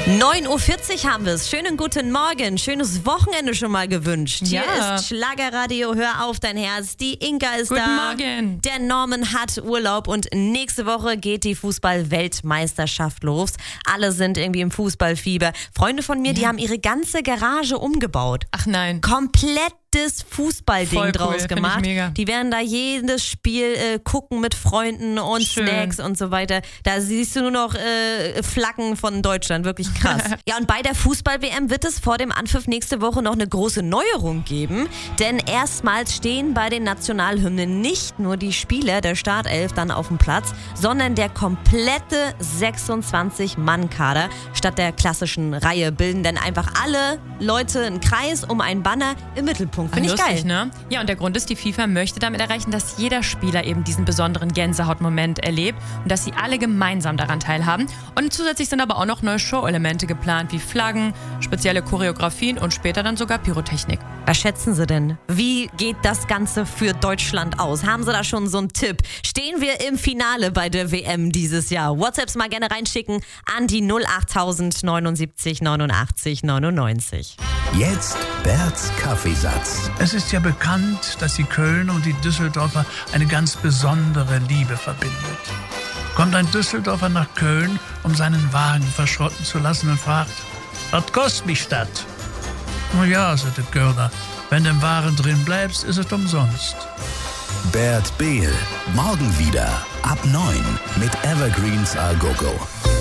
9:40 Uhr haben wir es. Schönen guten Morgen, schönes Wochenende schon mal gewünscht. Ja. Hier ist Schlagerradio, hör auf dein Herz. Die Inka ist Guten da. Morgen. Der Norman hat Urlaub und nächste Woche geht die Fußball-Weltmeisterschaft los. Alle sind irgendwie im Fußballfieber. Freunde von mir, die haben ihre ganze Garage umgebaut. Ach nein. Komplettes Fußballding Voll cool, draus find ich gemacht. mega. Die werden da jedes Spiel gucken mit Freunden und Schön. Snacks und so weiter. Da siehst du nur noch Flaggen von Deutschland. Wirklich krass. Ja, und bei der Fußball-WM wird es vor dem Anpfiff nächste Woche noch eine große Neuerung geben. Denn erstmals stehen bei den Nationalhymnen nicht nur die Spieler der Startelf dann auf dem Platz, sondern der komplette 26-Mann-Kader. Statt der klassischen Reihe bilden dann einfach alle Leute einen Kreis um einen Banner im Mittelpunkt. Finde ich Lustig, geil. ne? Ja, und der Grund ist, die FIFA möchte damit erreichen, dass jeder Spieler eben diesen besonderen Gänsehautmoment erlebt und dass sie alle gemeinsam daran teilhaben. Und zusätzlich sind aber auch noch neue Show-Elemente geplant, wie Flaggen, spezielle Choreografien und später dann sogar Pyrotechnik. Was schätzen Sie denn? Wie geht das Ganze für Deutschland aus? Haben Sie da schon so einen Tipp? Stehen wir im Finale bei der WM dieses Jahr? WhatsApps mal gerne reinschicken an die 08000 79 89 99. Jetzt Berts Kaffeesatz. Es ist ja bekannt, dass die Kölner und die Düsseldorfer eine ganz besondere Liebe verbindet. Kommt ein Düsseldorfer nach Köln, um seinen Wagen verschrotten zu lassen und fragt, was kostet mich das? Na ja, sagte Kölner, wenn du im Wagen drin bleibst, ist es umsonst. Bert Behl. Morgen wieder ab 9 mit Evergreens A Go Go.